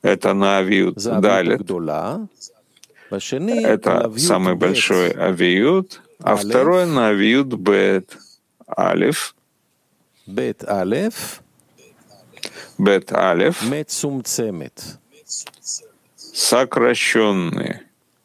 это на авиют далит, это самый большой авиют, а второй на авиют бет алиф, бет алиф, сокращенный.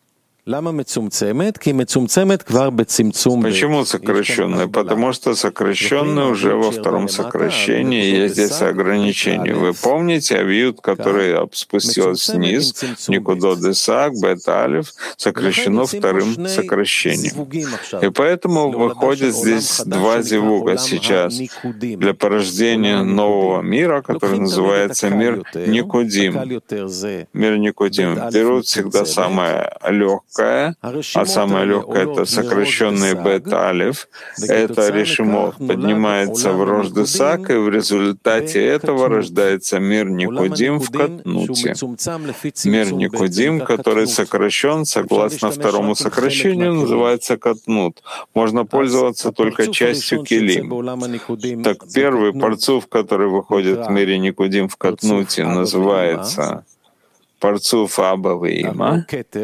Почему сокращенный? Потому что сокращенный уже во втором сокращении, есть здесь ограничение. Вы помните авиют, который спустился вниз, никуда десак, бет алиф, сокращено вторым сокращением. И поэтому выходит здесь два зивуга сейчас для порождения нового мира, который называется мир Никудим. Мир Никудим. Берут всегда самое легкое, а самое легкое — это сокращенный бет-алиф. Это решимот поднимается в рождесак, и в результате этого рождается мир Никудим в Катнуте. Мир Никудим, который сокращен согласно второму сокращению, называется Катнут. Можно пользоваться только частью килим. Так первый парцуф, который выходит в мире Никудим в Катнуте, называется парцуф Аба веима,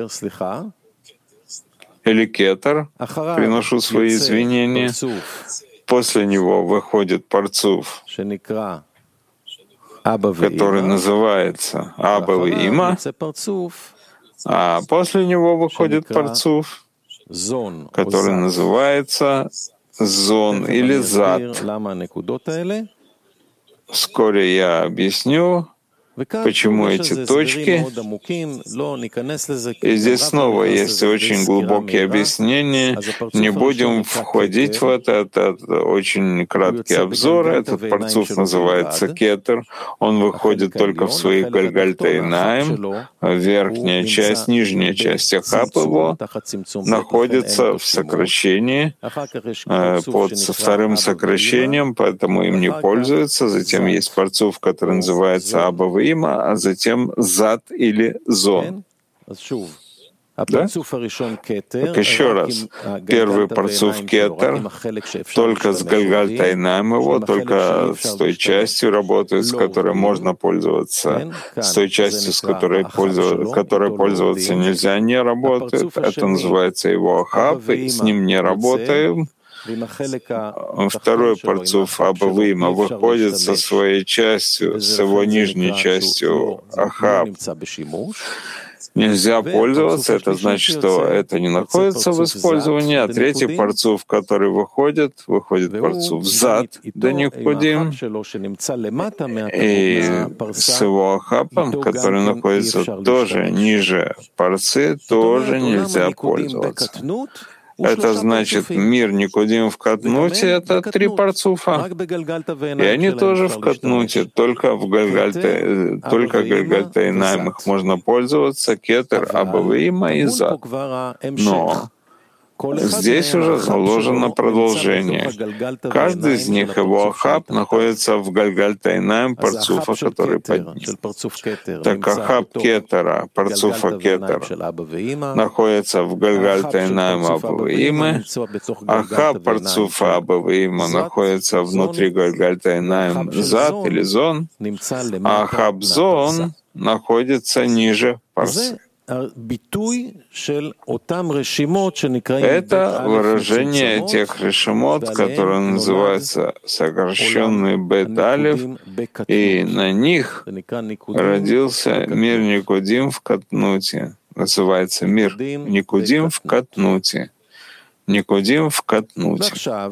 или кетер, приношу свои извинения. После него выходит парцуф, который называется Аба веима, а после него выходит парцуф, который называется зон или зад. Вскоре я объясню, почему эти точки. И здесь снова есть очень глубокие объяснения. Не будем входить в это очень краткий обзор. Этот парцуф называется кетер. Он выходит только в своих гальгальтейнаим. Верхняя часть, нижняя часть ахап его находится в сокращении под вторым сокращением, поэтому им не пользуются. Затем есть парцуф, который называется Аба, а затем зад или зон. Да? Так еще раз. Первый парцуф кетер только с гальгальтайнаем его, только с той частью работает, с которой можно пользоваться. С той частью, с которой пользоваться нельзя, не работает. Это называется его ахаб, и с ним не работаем. Второй парцуф Аба веима выходит со своей частью, с его нижней частью ахаб. Нельзя пользоваться, это значит, что это не находится в использовании. А третий парцуф, который выходит парцуф зад да никудим, и с его ахапом, который находится тоже ниже парцы, тоже нельзя пользоваться. Это значит, мир Никудим в Катнуте — это три парцуфа. И они тоже в Катнуте, только гальгальтейнаим их можно пользоваться, кетер, Аба веима и зад. Но здесь уже заложено продолжение. Каждый из них, его ахаб, находится в гальгальтейнаим парцуфа, который под ним. Так ахаб кетера, парцуфа кетер, находится в гальгальтейнаим Аба веима, ахаб парцуфа Аба веима находится внутри гальгальтейнаим зад или зон, а ахаб зон находится ниже парцы. Это выражение тех решимот, которые называются сокращенный бет-алиф, и на них родился мир Никудим в Катнуте. Называется мир Никудим в Катнуте. Никудим в Катнуте.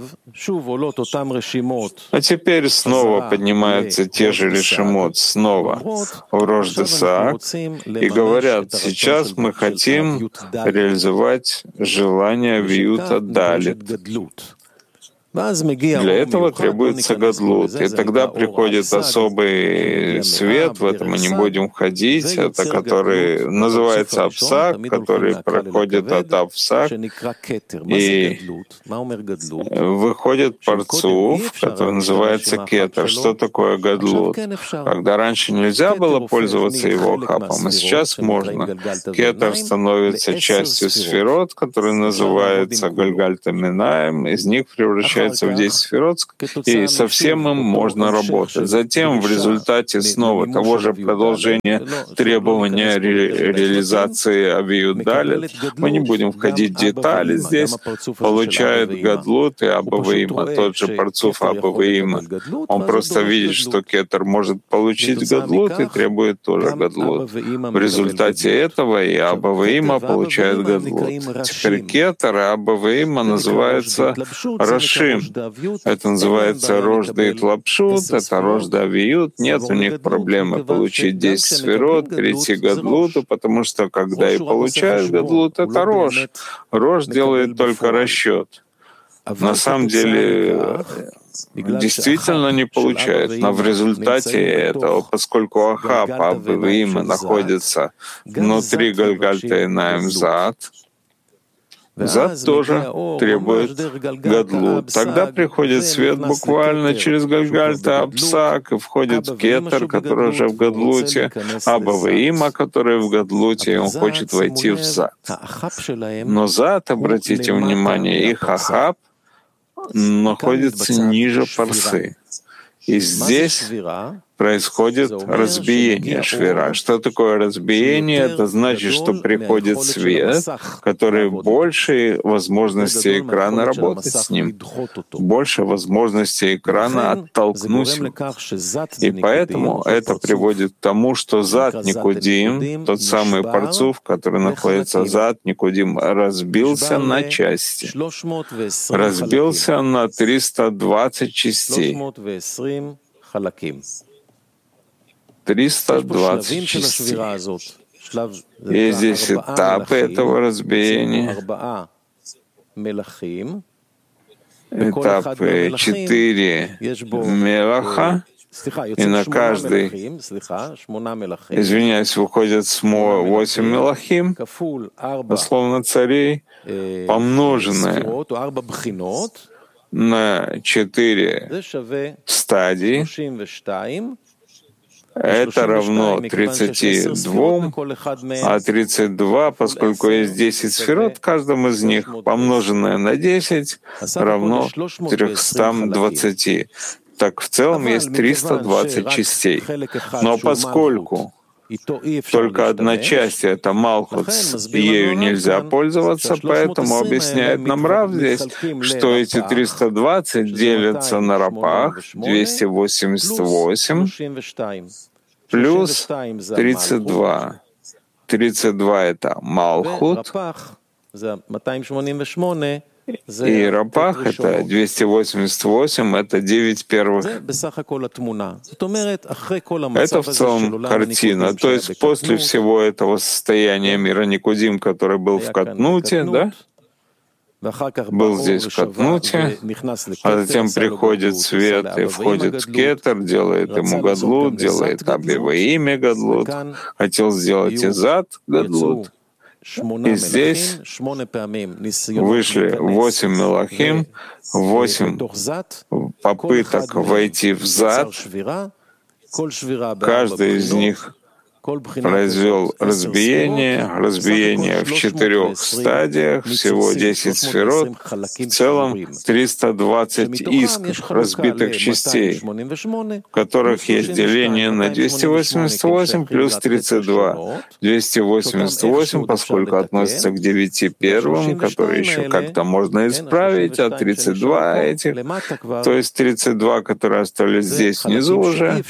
А теперь снова поднимаются те же решимот, снова в Рождесак, и говорят, сейчас мы хотим реализовать желание Виюта Далит. Для этого требуется гадлут. И тогда приходит особый свет, в это мы не будем входить, это который называется Апсак, который проходит от Апсак, и выходит парцуф, который называется кетер. Что такое гадлут? Когда раньше нельзя было пользоваться его хапом, а сейчас можно. Кетер становится частью сферот, который называется гальгальтаминаем, из них превращается превращаются в 10 сферот, и со всем им можно работать. Затем, в результате снова того же продолжения требования реализации Авиют Далит, мы не будем входить в детали здесь, получает Гадлут и Абаваима. Тот же Парцуф Абаваима. Он просто видит, что Кетер может получить Гадлут и требует тоже Гадлут. В результате этого и Абаваима получает Гадлут. Теперь Кетер и Абаваима называется Рашим. Это называется Рожда Лапшут, это Рожда Авиют. Нет у них проблемы получить 10 сферот, перейти к Гадлуту, потому что когда и получают Гадлут, это Рож. Рож делает только расчет. На самом деле действительно не получает. Но в результате этого, поскольку Ахаб, Абаваима находится внутри Гальгальта-Энаим Зад, Зад тоже требует Гадлут. Тогда приходит свет буквально через Гальгальта Апсак, и входит Кетер, который уже в Гадлуте, Абаваима, который в Гадлуте, и он хочет войти в Зад. Но Зад, обратите внимание, их Ахаб находится ниже Парсы. И здесь происходит разбиение швира. Что такое разбиение? Это значит, что приходит свет, который больше возможностей экрана работать с ним, больше возможностей экрана оттолкнуть его. И поэтому это приводит к тому, что Зад Никудим, тот самый Парцуф, который находится Зад Никудим, разбился на части, разбился на 320 частей. 320 частей. Есть здесь этапы этого разбиения. Этапы 4 мелаха, и на каждый, извиняюсь, выходит 8 мелахим, дословно царей, помноженное на 4 стадии, это равно 32, а 32, поскольку есть 10 сферот в каждом из них, помноженное на 10, равно 320. Так в целом есть 320 частей. Но поскольку только одна часть — это Малхут, ею нельзя пользоваться, поэтому объясняет нам Рав здесь, что эти 320 делятся на рапах, 288, плюс 32. 32 — это Малхут, и рапах — это 288, это 9 первых. Это в целом картина. То есть после всего этого состояния мира Никудим, который был в Катнуте, да? Был здесь в Катнуте, а затем приходит свет и входит в Кетер, делает ему Гадлут, делает Абаваиме Гадлут, хотел сделать Изад Гадлут. И здесь вышли 8 мелахим, 8 попыток войти в Зад. Каждый из них произвел разбиение в 4 стадиях, всего 10 сферот, в целом 320 искр, разбитых частей, в которых есть деление на 288 плюс 32. 288, поскольку относится к 9 первым, которые еще как-то можно исправить, а 32 этих, то есть 32, которые остались здесь внизу уже,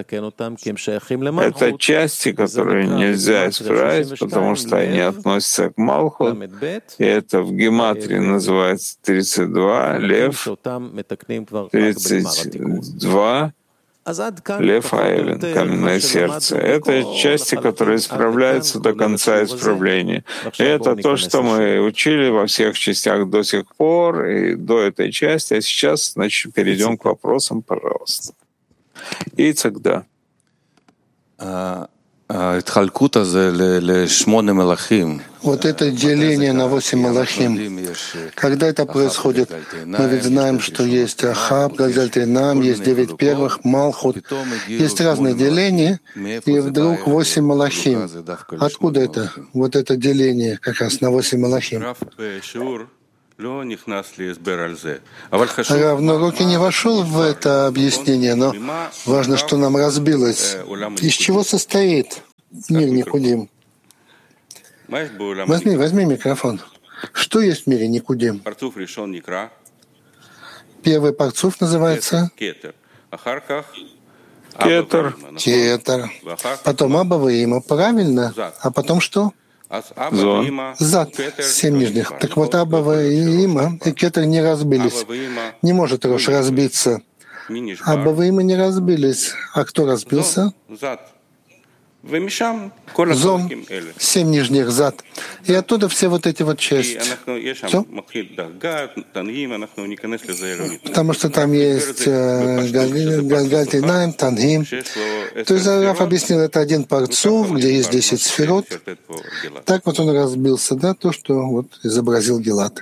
это части, которые нельзя исправить, потому что они относятся к Малхут, и это в гематрии называется 32, Лев, 32, Лев Аэлен, каменное сердце. Это части, которые исправляются до конца исправления. И это то, что мы учили во всех частях до сих пор, и до этой части. А сейчас, значит, перейдем к вопросам, пожалуйста. Ицхак, да. Вот это деление на 8 мелахим, когда это происходит, мы ведь знаем, что есть Ахаб, Гальгальт-Энаим, есть 9 первых, Малхут, есть разные деления, и вдруг 8 мелахим. Откуда это? Вот это деление как раз на 8 мелахим. Равно Руки не вошел в это объяснение, но важно, что нам разбилось. Из чего состоит мир Никудим? Возьми микрофон. Что есть в мире Никудим? Первый парцуф называется Кетер. Потом Аба Ваима, правильно? А потом что? Зон. Зад, 7 нижних. Так вот, Аба Ваима и Кетер не разбились. Не может Рош разбиться. Аба Ваима не разбились. А кто разбился? Зон, 7 нижних зад. И оттуда все вот эти вот части. Все? Потому что там есть Галгаль Тейнаим, Тангим. То есть Раф объяснил, это один парцуф, где есть 10 сферот. Так вот он разбился, да, то, что вот изобразил Гилад.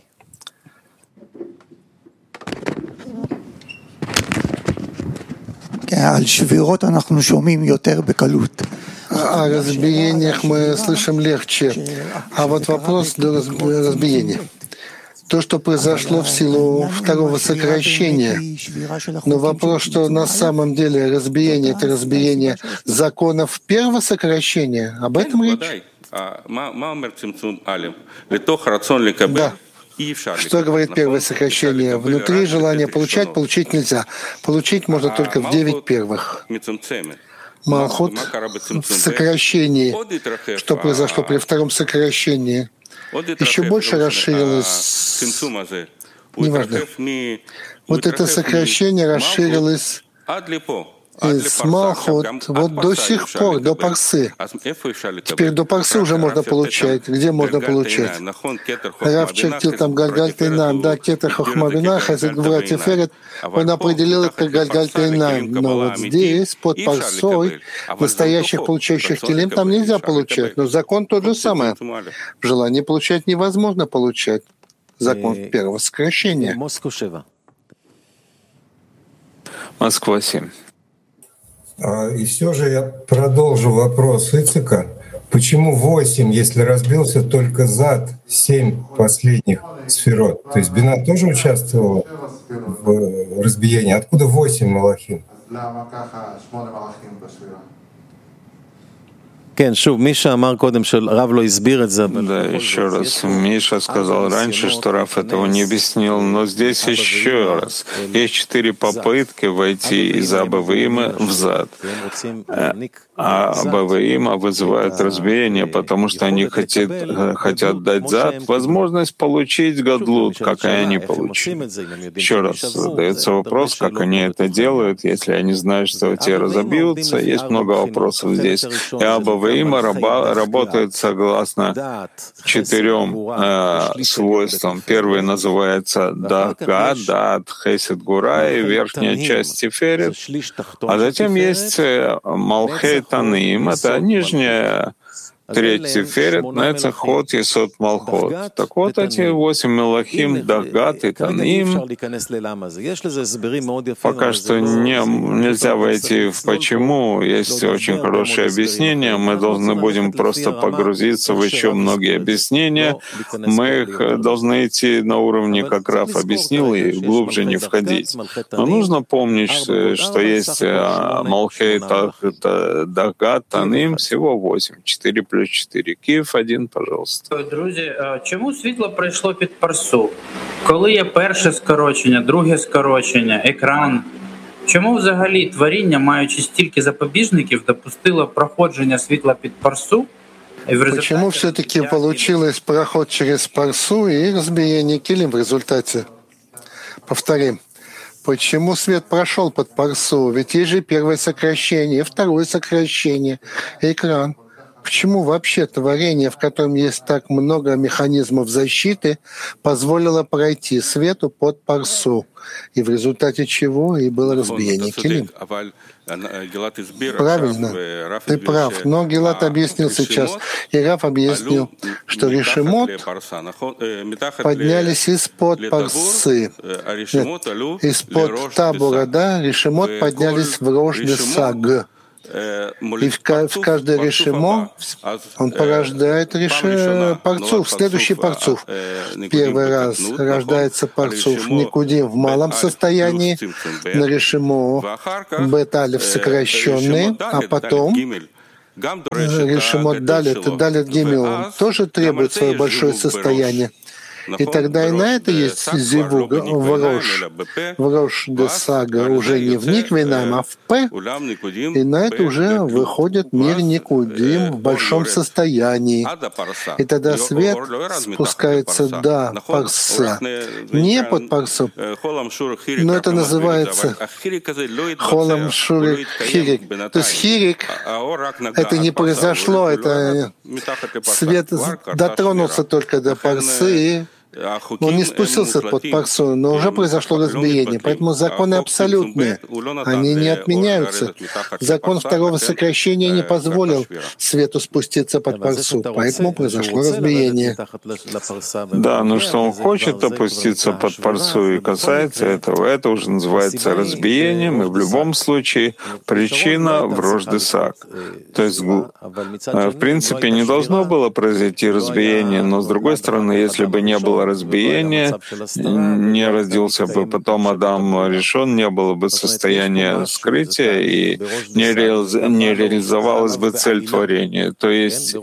О разбиениях мы слышим легче. А вот вопрос до разбиения. То, что произошло в силу второго сокращения. Но вопрос, что на самом деле разбиение — это разбиение законов первого сокращения. Об этом речь? Да. Что говорит первое сокращение? Внутри желания получить нельзя. Получить можно только в 9 первых. Малхут в сокращении. Что произошло при втором сокращении? Еще больше расширилось. Неважно. Вот это сокращение расширилось из Малхут вот до сих пор, до Парсы. Теперь до Парсы уже можно получать. Где можно получать? Рав чертил там Галгаль Тейнаим, да, Кетер Хохма Бина, Хесед Гвура Тиферет, он определил это как Галгаль Тейнаим. Но вот здесь, под Парсой, настоящих получающих телем там нельзя получать. Но закон тот же самый. В желании получать невозможно получать. Закон первого сокращения. Москва 7. И все же я продолжу вопрос Ицика. Почему 8, если разбился только зад, 7 последних сферот? То есть Бина тоже участвовала в разбиении. Откуда 8 малахим? Да, еще раз. Миша сказал раньше, что Рав этого не объяснил, но здесь еще раз. Есть 4 попытки войти из Абавима в зад. А Абавима вызывает разбиение, потому что они хотят дать зад возможность получить гадлут, как и они получили. Еще раз задается вопрос, как они это делают, если они знают, что те разобьются. Есть много вопросов здесь. И Абавима работает согласно 4 свойствам. Первый называется Дахга, Дат, Хесед Гура и верхняя часть Тиферет. А затем есть Малхей Таним, это нижняя треть Тиферет, Нецахот, Есот, Малхот. Так вот, эти 8 Мелахим, Дахгат и Таним, пока что нельзя войти в почему. Есть очень хорошее объяснение. Мы должны будем просто погрузиться в еще многие объяснения. Мы их должны идти на уровне, как Раф объяснил, и глубже не входить. Но нужно помнить, что есть Малхей, Дахгат, Таним, всего 8, 4 плюс 4. Киев 1, пожалуйста. Друзі, чому світло прийшло під парсу? Коли є перше скорочення, друге скорочення, екран? Чому взагалі творіння, маючи стільки запобіжників, допустило проходження світла під парсу? Почему все-таки получилось проход через парсу и разбиение килим в результате? Повторим. Почему свет прошел под парсу? Ведь есть же первое сокращение, второе сокращение, экран. Почему вообще творение, в котором есть так много механизмов защиты, позволило пройти свету под парсу? И в результате чего и было разбиение килим. Правильно, ты прав. Но Гилад объяснил сейчас, и Раф объяснил, что решимот поднялись из-под парсы. Нет, из-под табура, да, решимот поднялись в Рош де Саг. И в каждое решимо он порождает парцуф, следующий парцуф. Первый раз рождается парцуф Никудим в малом состоянии, на решимо бет-алеф сокращенный, а потом решимот далит и далит гимел, он тоже требует свое большое состояние. И тогда и на это есть зивуг в рош де сага уже не в никвинам, а в п, и на это уже выходит мир Никудим в большом состоянии. И тогда свет спускается до парса, не под парсу, но это называется холам шурик хирик. То есть хирик — это не произошло, это свет дотронулся только до парсы, он не спустился под парсу, но уже произошло разбиение. Поэтому законы абсолютные, они не отменяются. Закон второго сокращения не позволил свету спуститься под парсу, поэтому произошло разбиение. Да, но что он хочет опуститься под парсу и касается этого, это уже называется разбиением, и в любом случае причина в рош де саг. То есть, в принципе, не должно было произойти разбиение, но, с другой стороны, если бы не было разбиения, не родился бы потом Адам решен, не было бы состояния скрытия и не реализовалась бы цель творения. То есть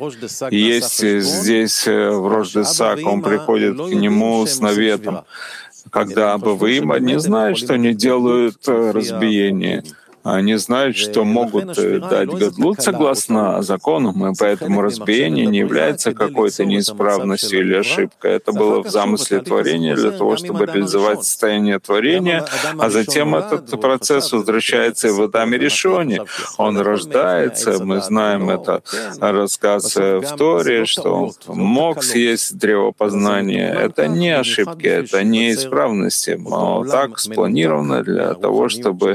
здесь в рош де саг он приходит к нему с наветом, когда Абаваим не знают, что они делают разбиение. Они знают, что могут дать гадлут согласно законам, и поэтому разбиение не является какой-то неисправностью или ошибкой. Это было в замысле творения для того, чтобы реализовать состояние творения, а затем этот процесс возвращается и в Адаме решоне. Он рождается, мы знаем это рассказ в Торе, что он мог съесть древо познания. Это не ошибки, это не исправности, но так спланировано для того, чтобы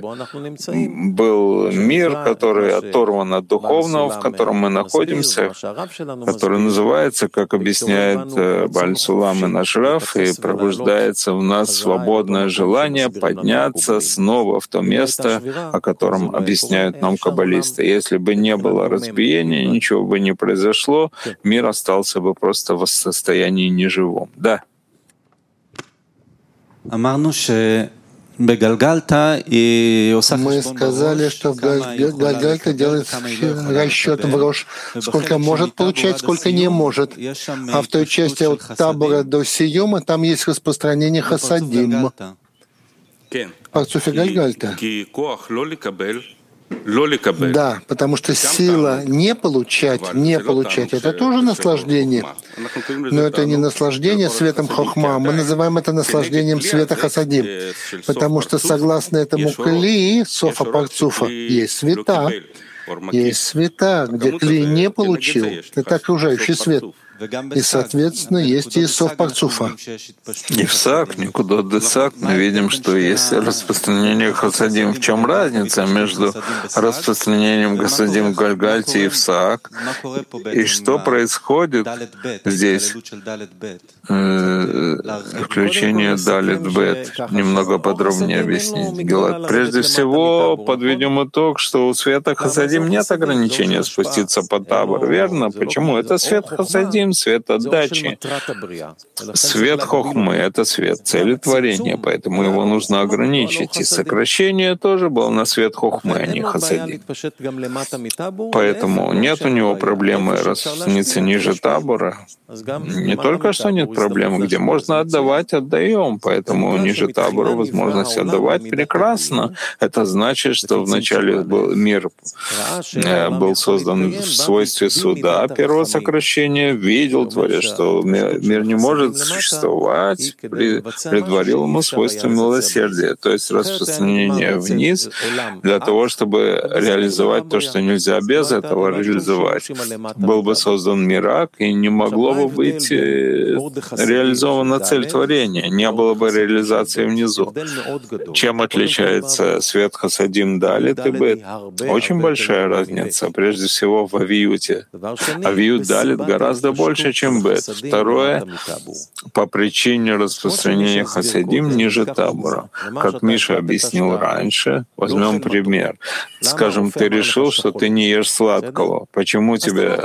был мир, который оторван от духовного, в котором мы находимся, который называется, как объясняет Бааль Сулам и наш Рав, и пробуждается в нас свободное желание подняться снова в то место, о котором объясняют нам каббалисты. Если бы не было разбиения, ничего бы не произошло, мир остался бы просто в состоянии неживом. Да. Мы сказали, что Гальгальта делает расчет в рош, сколько может получать, сколько не может. А в той части от табора до сиюма там есть распространение хасадим. Парцуфе Гальгальта. Да, потому что сила не получать, это тоже наслаждение. Но это не наслаждение светом хохма, мы называем это наслаждением света хасадим. Потому что согласно этому кли, софа парцуфа, есть света, где кли не получил, это окружающий свет. И, соответственно, есть и сов парцуфа. И в сак, никуда де сак, мы видим, что есть распространение хасадим. В чем разница между распространением хасадим в Гальгальте и в сак? И что происходит здесь? Включение далит бет. Немного подробнее объяснить. Гилад. Прежде всего, подведем итог, что у света хасадим нет ограничения спуститься под табор. Верно? Почему? Это свет хасадим, свет отдачи. Свет хохмы — это свет цели творения, поэтому его нужно ограничить. И сокращение тоже было на свет хохмы, а не хасадим. Поэтому нет у него проблемы распространиться ниже табора. Не только что нет проблемы, где можно отдавать, отдаем. Поэтому ниже табора возможность отдавать прекрасно. Это значит, что вначале мир был создан в свойстве суда первого сокращения, видел Творец, что мир не может существовать, предварил ему свойство милосердия, то есть распространение вниз для того, чтобы реализовать то, что нельзя без этого реализовать. Был бы создан мирак, и не могло бы быть реализована цель творения, не было бы реализации внизу. Чем отличается свет хасадим далит и бет? Очень большая большая разница, прежде всего в авиюте. Авиют далит гораздо больше, чем бет. Второе, по причине распространения хасидим ниже табора. Как Миша объяснил раньше, возьмем пример. Скажем, ты решил, что ты не ешь сладкого. Почему тебе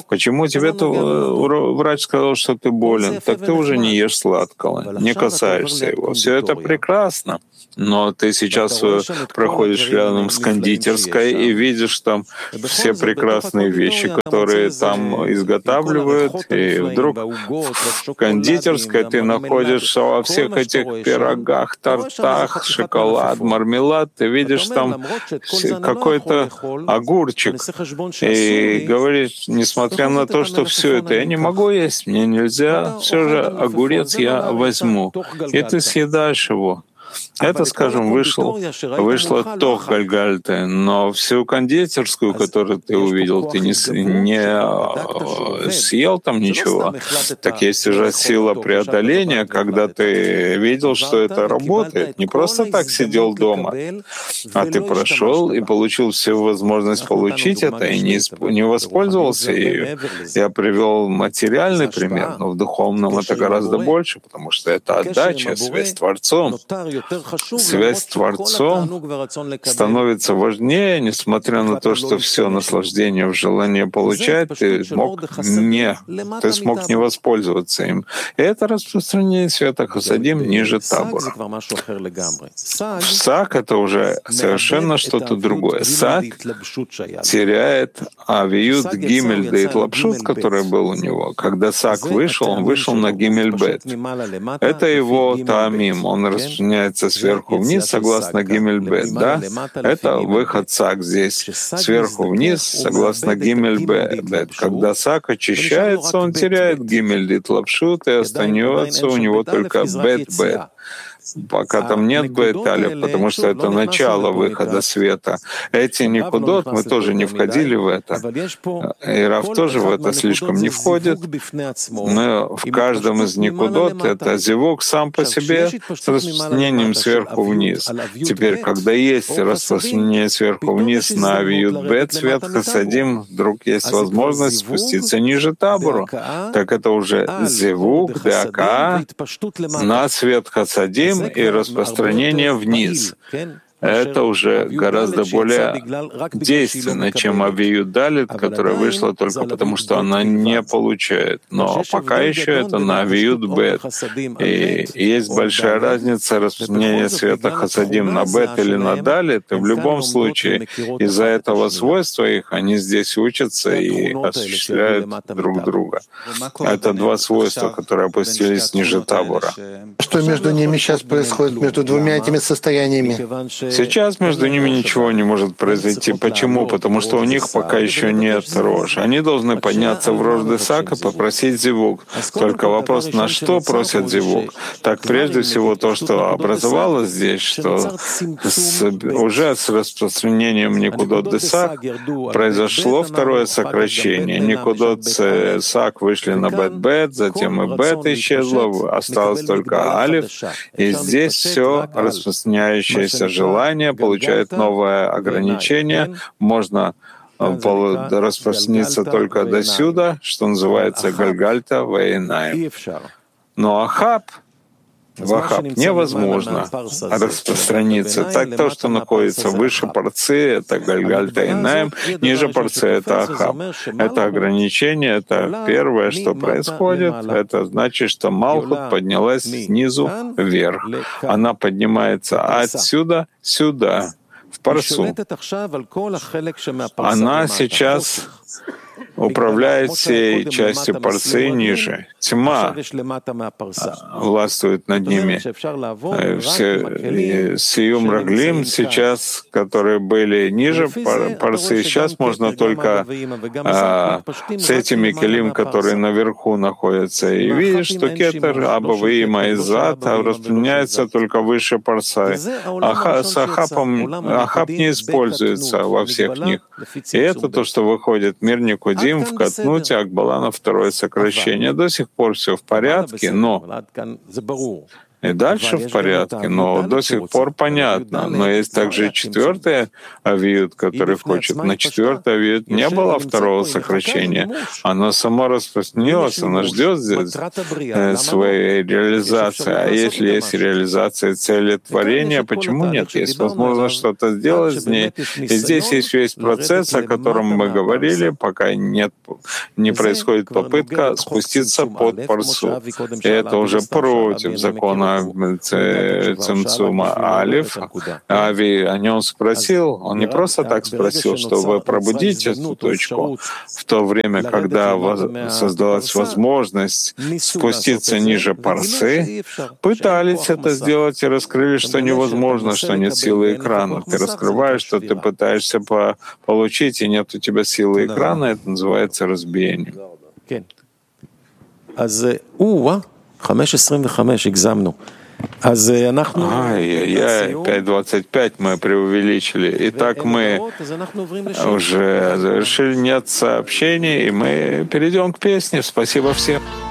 врач сказал, что ты болен? Так ты уже не ешь сладкого, не касаешься его. Все это прекрасно. Но ты сейчас проходишь рядом с кондитерской и видишь там все прекрасные вещи, которые там изготавливают, и вдруг в кондитерской ты находишь во всех этих пирогах, тортах, шоколад, мармелад, ты видишь там какой-то огурчик, и говоришь, несмотря на то, что все это я не могу есть, мне нельзя, все же огурец я возьму, и ты съедаешь его. Это, скажем, вышло тох гальгальты, но всю кондитерскую, которую ты увидел, ты не съел там ничего. Так есть уже сила преодоления, когда ты видел, что это работает. Не просто так сидел дома, а ты прошел и получил всю возможность получить это и не воспользовался ею. Я привел материальный пример, но в духовном это гораздо больше, потому что это отдача, связь с Творцом. Связь с Творцом становится важнее, несмотря на то, что все наслаждение в желании получать, ты смог не воспользоваться им. И это распространение света хасадим ниже табора. Сак — это уже совершенно что-то другое. Сак теряет авиют гимель дейт лапшут, который был у него. Когда Сак вышел, он вышел на гимель бет. Это его таамим, он распространяется сверху вниз, согласно гимель бет, да? Это выход Сак здесь сверху вниз, согласно гимель бет. Когда Сак очищается, он теряет гимель дейт лапшут, и остается у него только бет. Пока там нет бет-алев, потому что это начало выхода света. Эти никудот, мы тоже не входили в это. И Рав тоже в это слишком не входит. Но в каждом из никудот это зевок сам по себе с распространением сверху вниз. Теперь, когда есть распространение сверху вниз на авиют бет, свет хасадим, вдруг есть возможность спуститься ниже табору. Так это уже зевук, деака, на свет хасадим и распространение вниз. Это уже гораздо более действенно, чем авиют далит, которая вышла только потому, что она не получает. Но пока еще это на авиют бет. И есть большая разница распространения света хасадим на бет или на далит. И в любом случае из-за этого свойства их они здесь учатся и осуществляют друг друга. Это два свойства, которые опустились ниже табора. Что между ними сейчас происходит, между двумя этими состояниями? Сейчас между ними ничего не может произойти. Почему? Потому что у них пока еще нет рож. Они должны подняться в рож десак и попросить зевук. Только вопрос, на что просят зевук? Так прежде всего то, что образовалось здесь, что уже с распространением никудот десак произошло второе сокращение. Никудот сак вышли на бет-бет, затем и бет исчезло, осталось только алиф. И здесь все распространяющееся желание получает новое ограничение. Можно распространиться только до сюда, что называется гальгальта вейнаем. Но в Ахаб невозможно распространиться. Так то, что находится выше порции, это гальгальта инаем, ниже порции — это Ахаб. Это ограничение, это первое, что происходит. Это значит, что Малхут поднялась снизу вверх. Она поднимается отсюда сюда, в парсу. Она сейчас управляет всей частью парсы ниже. Тьма властвует над ними. Сиюм Раглим сейчас, которые были ниже парсы, сейчас можно только с этими келим, которые наверху находятся. И видишь, что кетер Абавиима и Зад распространяется только выше парсы. С Ахаб не используется во всех них. И это то, что выходит мир Никудим в Катнуте Акбала на второе сокращение. До сих пор все в порядке, но И дальше в порядке, но до сих пор понятно. Но есть также четвертый авиют, который хочет. На четвертый авиют не было второго сокращения. Оно само распространилось, оно ждет здесь своей реализации. А если есть реализация цели творения, почему нет? Есть возможность что-то сделать с ней. И здесь есть весь процесс, о котором мы говорили, пока не происходит попытка спуститься под парсу. И это уже против закона Цимцума Алиф. Ави о нем спросил, он не просто так спросил, что вы пробудите эту точку. В то время, когда создалась возможность спуститься ниже парсы, пытались это сделать и раскрыли, что невозможно, что нет силы экрана. Ты раскрываешь, что ты пытаешься получить, и нет у тебя силы экрана, это называется разбиением. 5:25 הגזמנו. Ай-яй-яй, 5:25 мы преувеличили. Итак, мы уже завершили, нет сообщений, и мы перейдем к песне. Спасибо всем.